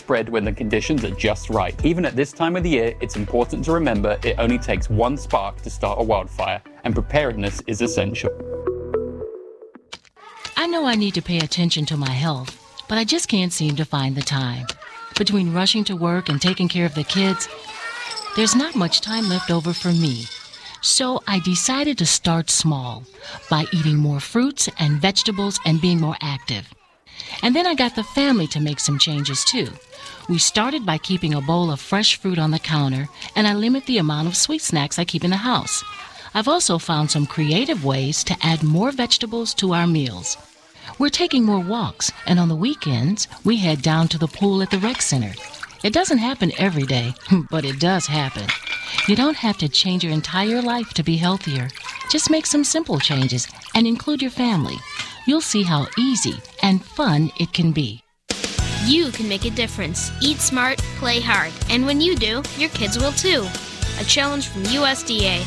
spread when the conditions are just right. Even at this time of the year, it's important to remember it only takes one spark to start a wildfire, and preparedness is essential. I know I need to pay attention to my health, but I just can't seem to find the time. Between rushing to work and taking care of the kids, there's not much time left over for me. So I decided to start small by eating more fruits and vegetables and being more active. And then I got the family to make some changes too. We started by keeping a bowl of fresh fruit on the counter, and I limit the amount of sweet snacks I keep in the house. I've also found some creative ways to add more vegetables to our meals. We're taking more walks, and on the weekends, we head down to the pool at the rec center. It doesn't happen every day, but it does happen. You don't have to change your entire life to be healthier. Just make some simple changes and include your family. You'll see how easy and fun it can be. You can make a difference. Eat smart, play hard. And when you do, your kids will too. A challenge from USDA.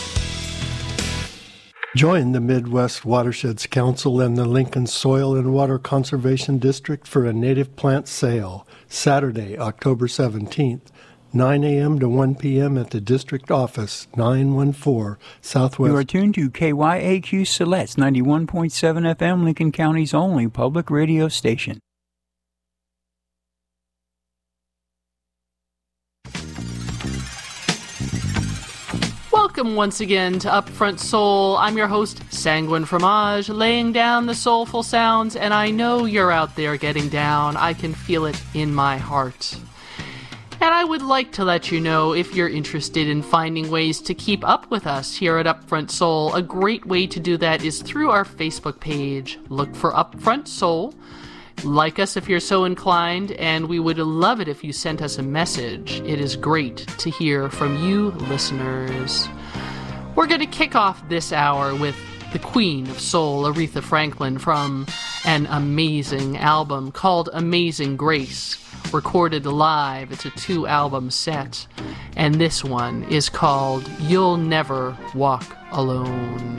Join the Midwest Watersheds Council and the Lincoln Soil and Water Conservation District for a native plant sale, Saturday, October 17th, 9 a.m. to 1 p.m. at the district office, 914 Southwest. You are tuned to KYAQ Siletz 91.7 FM, Lincoln County's only public radio station. Welcome once again to Upfront Soul. I'm your host, Sanguine Fromage, laying down the soulful sounds, and I know you're out there getting down. I can feel it in my heart. And I would like to let you know, if you're interested in finding ways to keep up with us here at Upfront Soul, a great way to do that is through our Facebook page. Look for Upfront Soul. Like us if you're so inclined, and we would love it if you sent us a message. It is great to hear from you listeners. We're going to kick off this hour with the Queen of Soul, Aretha Franklin, from an amazing album called Amazing Grace, recorded live. It's a 2-album set, and this one is called You'll Never Walk Alone.